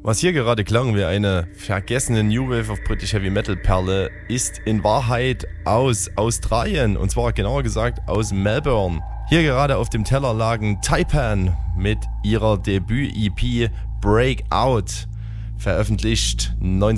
Was hier gerade klang wie eine vergessene New Wave of British Heavy Metal Perle, ist in Wahrheit aus Australien, und zwar genauer gesagt aus Melbourne. Hier gerade auf dem Teller lagen Taipan mit ihrer Debüt-EP Breakout, veröffentlicht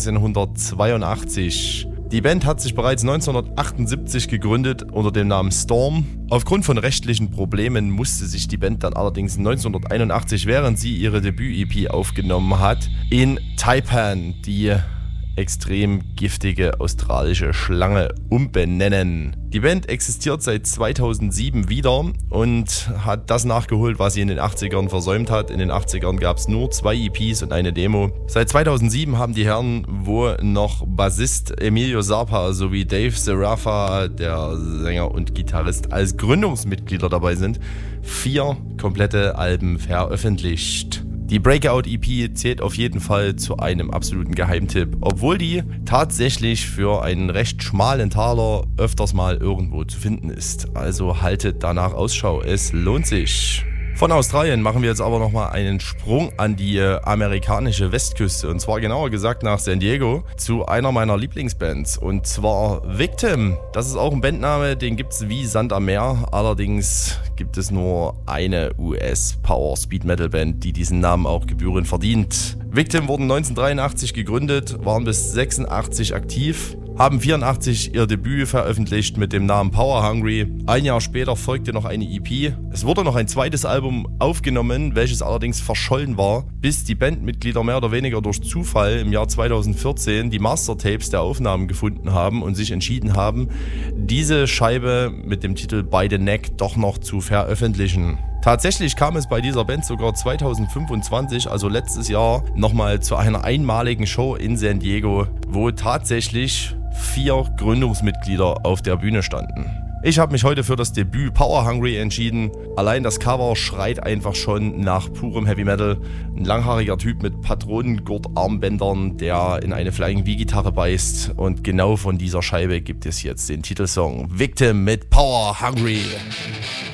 1982. Die Band hat sich bereits 1978 gegründet unter dem Namen Storm. Aufgrund von rechtlichen Problemen musste sich die Band dann allerdings 1981, während sie ihre Debüt-EP aufgenommen hat, in Taipan, die extrem giftige australische Schlange, umbenennen. Die Band existiert seit 2007 wieder und hat das nachgeholt, was sie in den 80ern versäumt hat. In den 80ern gab es nur 2 EPs und eine Demo. Seit 2007 haben die Herren, wo noch Bassist Emilio Zappa sowie Dave Seraffa, der Sänger und Gitarrist, als Gründungsmitglieder dabei sind, 4 komplette Alben veröffentlicht. Die Breakout-EP zählt auf jeden Fall zu einem absoluten Geheimtipp, obwohl die tatsächlich für einen recht schmalen Taler öfters mal irgendwo zu finden ist. Also haltet danach Ausschau, es lohnt sich. Von Australien machen wir jetzt aber nochmal einen Sprung an die amerikanische Westküste, und zwar genauer gesagt nach San Diego zu einer meiner Lieblingsbands, und zwar Victim. Das ist auch ein Bandname, den gibt es wie Sand am Meer, allerdings gibt es nur eine US-Power-Speed-Metal-Band, die diesen Namen auch gebührend verdient. Victim wurden 1983 gegründet, waren bis 86 aktiv, haben 84 ihr Debüt veröffentlicht mit dem Namen Power Hungry. Ein Jahr später folgte noch eine EP. Es wurde noch ein zweites Album aufgenommen, welches allerdings verschollen war, bis die Bandmitglieder mehr oder weniger durch Zufall im Jahr 2014 die Mastertapes der Aufnahmen gefunden haben und sich entschieden haben, diese Scheibe mit dem Titel By the Neck doch noch zu veröffentlichen. Tatsächlich kam es bei dieser Band sogar 2025, also letztes Jahr, nochmal zu einer einmaligen Show in San Diego, wo tatsächlich 4 Gründungsmitglieder auf der Bühne standen. Ich habe mich heute für das Debüt Power Hungry entschieden. Allein das Cover schreit einfach schon nach purem Heavy Metal. Ein langhaariger Typ mit Patronengurtarmbändern, der in eine Flying V-Gitarre beißt. Und genau von dieser Scheibe gibt es jetzt den Titelsong Victim mit Power Hungry.